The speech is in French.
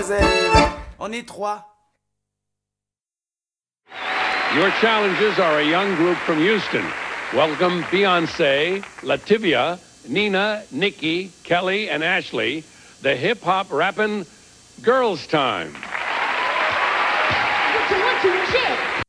mademoiselle. On est 3. Your challengers are a young group from Houston. Welcome Beyonce, Lativia, Nina, Nikki, Kelly, and Ashley, the hip-hop rapping Girls Time. What you want to, chill.